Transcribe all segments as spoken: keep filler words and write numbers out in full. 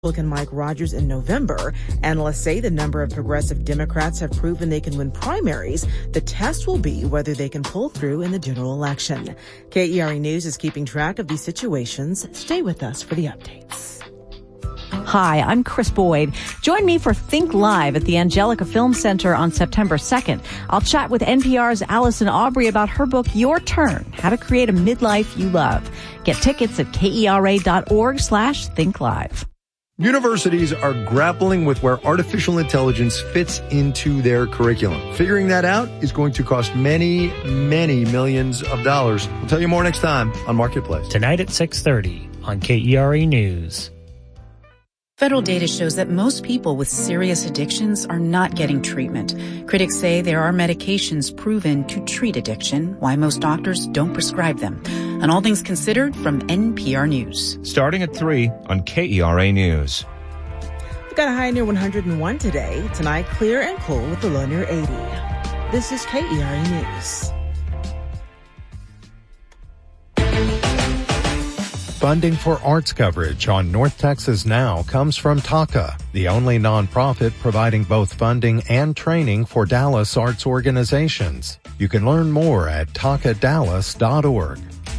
Republican Mike Rogers in November. Analysts say the number of progressive Democrats have proven they can win primaries. The test will be whether they can pull through in the general election. K E R A News is keeping track of these situations. Stay with us for the updates. Hi, I'm Chris Boyd. Join me for Think Live at the Angelica Film Center on September second. I'll chat with N P R's Allison Aubrey about her book, Your Turn, How to Create a Midlife You Love. Get tickets at kera.org slash Think Live. Universities are grappling with where artificial intelligence fits into their curriculum. Figuring that out is going to cost many, many millions of dollars. We'll tell you more next time on Marketplace. Tonight at six thirty on K E R A News. Federal data shows that most people with serious addictions are not getting treatment. Critics say there are medications proven to treat addiction, why most doctors don't prescribe them. On All Things Considered from N P R News. Starting at three on K E R A News. We've got a high near one hundred one today. Tonight, clear and cool with the low near eighty. This is K E R A News. Funding for arts coverage on North Texas Now comes from TACA, the only nonprofit providing both funding and training for Dallas arts organizations. You can learn more at taka dallas dot org.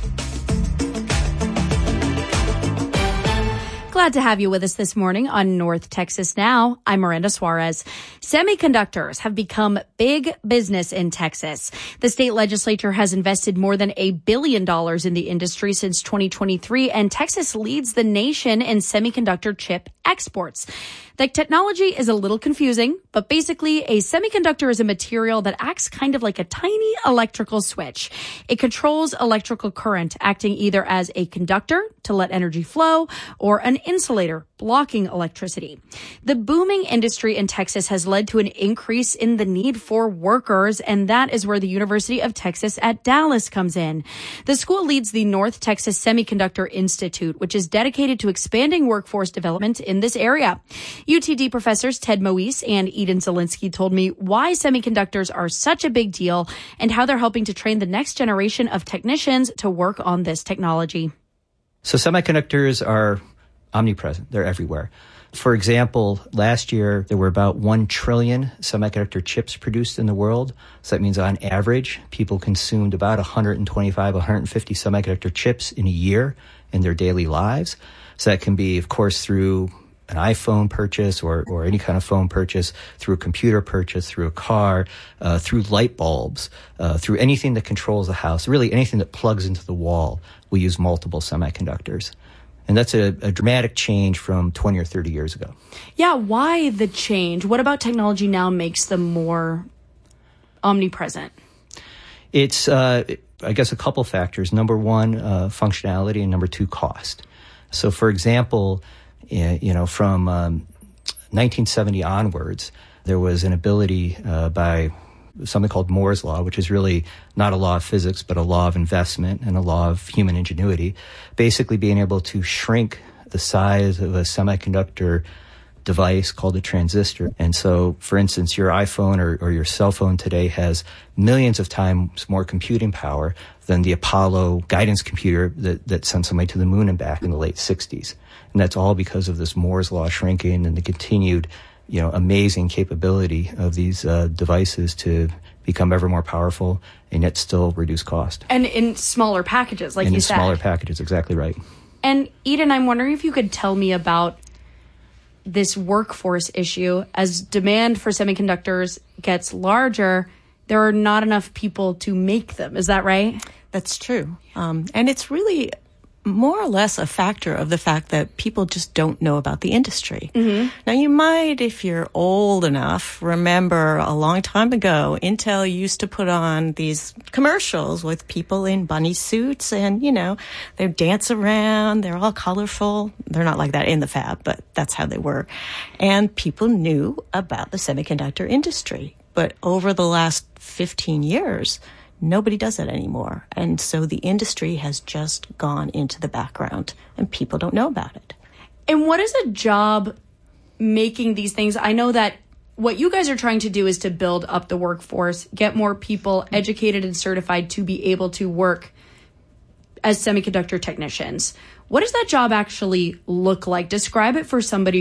Glad to have you with us this morning on North Texas Now. I'm Miranda Suarez. Semiconductors have become big business in Texas. The state legislature has invested more than a billion dollars in the industry since twenty twenty-three, and Texas leads the nation in semiconductor chip exports. The technology is a little confusing, but basically a semiconductor is a material that acts kind of like a tiny electrical switch. It controls electrical current, acting either as a conductor to let energy flow or an insulator blocking electricity. The booming industry in Texas has led to an increase in the need for workers, and that is where the University of Texas at Dallas comes in. The school leads the North Texas Semiconductor Institute, which is dedicated to expanding workforce development in this area. U T D professors Ted Moise and Eden Zielinski told me why semiconductors are such a big deal and how they're helping to train the next generation of technicians to work on this technology. So semiconductors are omnipresent. They're everywhere. For example, last year, there were about one trillion semiconductor chips produced in the world. So that means on average, people consumed about one hundred twenty-five, one hundred fifty semiconductor chips in a year in their daily lives. So that can be, of course, through an iPhone purchase or, or any kind of phone purchase, through a computer purchase, through a car, uh, through light bulbs, uh, through anything that controls the house, really anything that plugs into the wall. We use multiple semiconductors. And that's a, a dramatic change from twenty or thirty years ago. Yeah, why the change? What about technology now makes them more omnipresent? It's, uh, I guess, a couple factors. Number one, uh, functionality, and number two, cost. So, for example, you know, from um, nineteen seventy onwards, there was an ability uh, by something called Moore's Law, which is really not a law of physics, but a law of investment and a law of human ingenuity, basically being able to shrink the size of a semiconductor device called a transistor. And so, for instance, your iPhone or, or your cell phone today has millions of times more computing power than the Apollo guidance computer that, that sent somebody to the moon and back in the late sixties. And that's all because of this Moore's Law shrinking and the continued, you know, amazing capability of these uh, devices to become ever more powerful and yet still reduce cost. And in smaller packages, like and you in said. smaller packages, exactly right. And Eden, I'm wondering if you could tell me about this workforce issue. As demand for semiconductors gets larger, there are not enough people to make them. Is that right? That's true. Um, and it's really more or less a factor of the fact that people just don't know about the industry. Mm-hmm. Now, you might, if you're old enough, remember a long time ago, Intel used to put on these commercials with people in bunny suits and, you know, they dance around. They're all colorful. They're not like that in the fab, but that's how they were. And people knew about the semiconductor industry. But over the last fifteen years, nobody does that anymore. And so the industry has just gone into the background and people don't know about it. And what is a job making these things? I know that what you guys are trying to do is to build up the workforce, get more people educated and certified to be able to work as semiconductor technicians. What does that job actually look like? Describe it for somebody